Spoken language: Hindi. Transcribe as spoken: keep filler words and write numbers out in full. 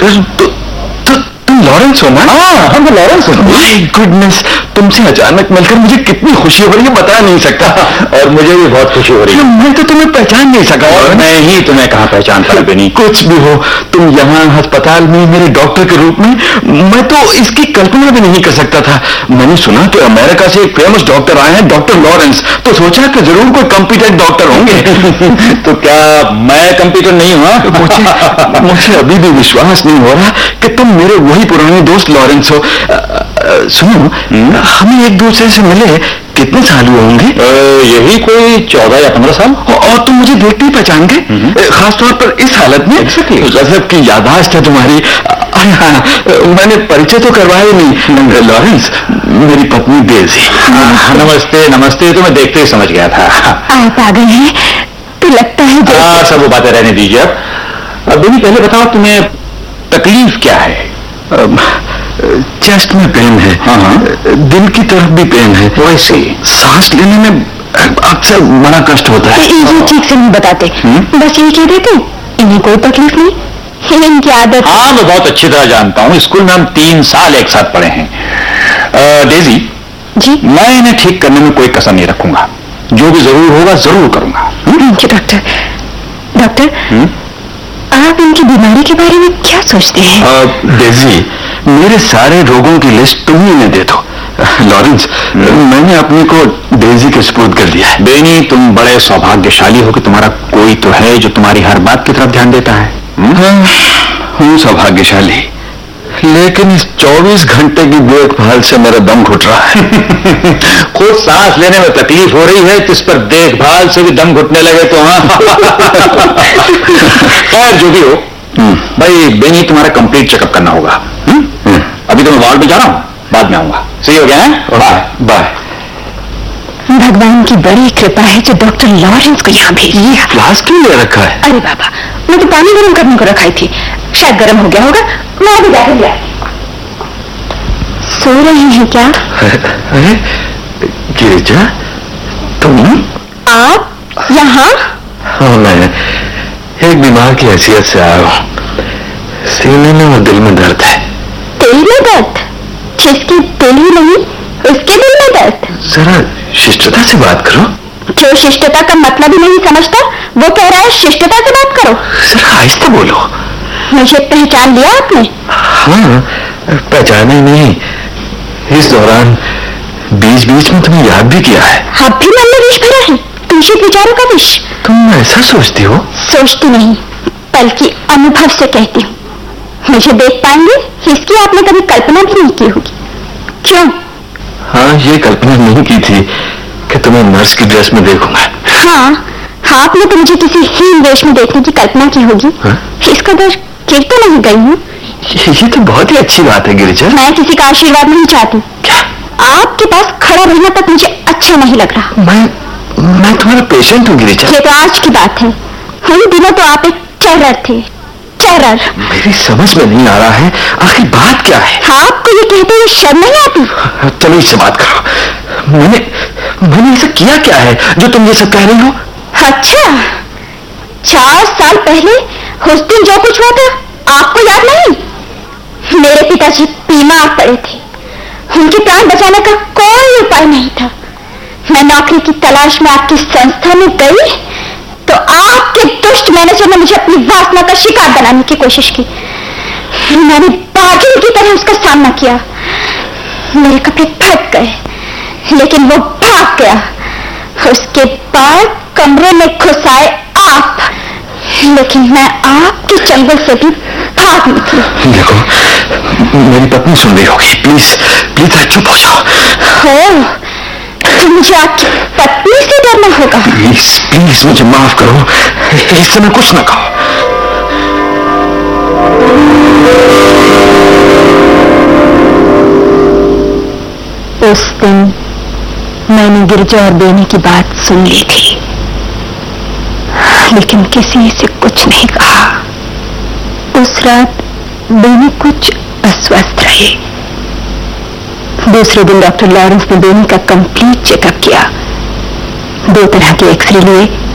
डॉक्टर, तो, तो तुम लॉरेंस हो ना? हाँ, हम लॉरेंस हैं। माय गुडनेस, तुमसे अचानक मिलकर मुझे कितनी खुशी हो रही है, बता नहीं सकता। और मुझे भी बहुत खुशी हो रही है। मैं तो तुम्हें पहचान नहीं सका। और मैं ही तुम्हें कहाँ पहचान पाया बेनी। कुछ भी हो, तुम यहाँ अस्पताल में मेरे डॉक्टर के रूप में, मैं तो इसकी कल्पना भी नहीं कर सकता था। मैंने सुना कि अमेरिका से एक फेमस डॉक्टर आए हैं, डॉक्टर लॉरेंस, तो सोचा कि जरूर कोई कंप्यूटर डॉक्टर होंगे। तो क्या मैं कंप्यूटर नहीं हुआ? मुझे मुझे अभी भी विश्वास नहीं हो रहा कि तुम मेरे वही पुराने दोस्त लॉरेंस हो। सुनो, हमें एक दूसरे से मिले कितने साल हुए होंगे? यही कोई चौदह या पंद्रह साल। और तुम मुझे देखते ही पहचान गए, खासतौर पर इस हालत में। गजब की याददाश्त है तुम्हारी। अरे हाँ, मैंने परिचय तो करवाया नहीं। लॉरेंस, मेरी पत्नी डेज़ी। नमस्ते नमस्ते, तो मैं देखते ही समझ गया था। आप आ गए हैं तो लगता है। हाँ, सब वो बातें रहने दीजिए। अब बेनी पहले बताओ, तुम्हें तकलीफ क्या है? चेस्ट में पेन है। हाँ हाँ। दिल की तरफ भी पेन है। वैसे सांस लेने में अक्सर बड़ा कष्ट होता है। ये ठीक से नहीं बताते, बस यही कह देते इन्हें कोई तकलीफ नहीं, इनकी आदत। हाँ, मैं बहुत अच्छी तरह जानता हूँ। स्कूल में हम तीन साल एक साथ पढ़े हैं। डेज़ी जी, मैं इन्हें ठीक करने में कोई कसर नहीं रखूंगा। जो भी जरूर होगा जरूर करूंगा। जी डॉक्टर। डॉक्टर, आप इनकी बीमारी के बारे में क्या सोचते हैं? डेज़ी, मेरे सारे रोगों की लिस्ट तुम ही इन्हें दे दो। लॉरेंस, मैंने अपने को डेज़ी के सुपुर्द कर दिया है। बेनी, तुम बड़े सौभाग्यशाली हो कि तुम्हारा कोई तो है जो तुम्हारी हर बात की तरफ ध्यान देता है। हूँ सौभाग्यशाली, लेकिन इस चौबीस घंटे की देखभाल से मेरा दम घुट रहा है। खुद सांस लेने में तकलीफ हो रही है, तो इस पर देखभाल से भी दम घुटने लगे तो हाँ। खैर, जो भी हो, भाई बेनी, तुम्हारा कंप्लीट चेकअप करना होगा। अभी तो मैं वार्ड में जा रहा हूँ, बाद में आऊंगा। सही हो गया है? Bye bye. भगवान की बड़ी कृपा है जो डॉक्टर लॉरेंस को यहाँ भेज दिया। फ्लास्क क्यों ले रखा है? अरे बाबा, मैं तो पानी गर्म करने को रखाई थी, शायद गर्म हो गया होगा। मैं अभी जाकर लिया। सो रही हैं क्या? अरे गिरिजा, तुम? आप यहाँ? हाँ, मैं एक बीमार की हैसियत से आया हूँ। सीने में और दिल में दर्द है। दिल में दर्द? जिसकी दिल ही नहीं उसके दिल में दर्द? जरा शिष्टता से बात करो। जो शिष्टता का मतलब ही नहीं समझता वो कह रहा है शिष्टता से बात करो। जरा आहिस्ता बोलो। मुझे पहचान लिया आपने? हाँ, पहचाना ही नहीं, इस दौरान बीच बीच में तुम्हें याद भी किया है। अब भी मन में विष भरा है, दूषित विचारों का विष। तुम ऐसा सोचती हो? सोचती नहीं, बल्कि अनुभव से कहती हूँ। मुझे देख पाएंगे इसकी आपने कभी कल्पना भी नहीं की होगी। क्यों? हाँ, ये कल्पना नहीं की थी कि तुम्हें नर्स की ड्रेस में देखूंगा। हाँ, आपने तो मुझे किसी हीन वेश में देखने की कल्पना की होगी। इसका दर गिर तो नहीं गई हूँ। ये तो बहुत ही अच्छी बात है गिरिजा। मैं किसी का आशीर्वाद नहीं चाहती। क्या? आपके पास खड़ा रहना तक मुझे अच्छा नहीं लग रहा। मैं मैं तुम्हारा पेशेंट हूँ गिरिजा। ये तो आज की बात है, उन दिनों तो आप एक टेरर थे। टेरर। मेरी समझ में नहीं आ रहा है, आखिर बात क्या है? आपको ये कहते हुए शर्म नहीं आती? चलो इससे बात करो। मैंने मैंने ऐसा किया क्या है जो तुम ये सब कह रही हो? अच्छा, चार साल पहले उस दिन जो कुछ हुआ था आपको याद नहीं? मेरे पिताजी बीमार पड़े थे, उनके प्राण बचाने का कोई उपाय नहीं था। मैं नौकरी की तलाश में आपकी संस्था में गई तो आपके दुष्ट मैनेजर ने मुझे अपनी वासना का शिकार बनाने की कोशिश की। मैंने बागिन की तरह उसका सामना किया। मेरे कपड़े फट गए, लेकिन वो भाग गया। उसके बाद कमरे में घुस आए आप, लेकिन मैं आपके चंगुल से भी भाग निकली। देखो, मेरी पत्नी सुन रही होगी, प्लीज प्लीज चुप हो जाओ। हो, तो मुझे आपकी पत्नी से डरना होगा। प्लीज प्लीज मुझे माफ करो, इस समय कुछ ना कहो। उस दिन मैंने गिरजा और बेनी की बात सुन ली थी, लेकिन किसी से कुछ नहीं कहा। उस रात बेनी कुछ अस्वस्थ रही। दूसरे दिन डॉक्टर लॉरेंस ने बेनी का कंप्लीट चेकअप किया, दो तरह के एक्सरे लिए,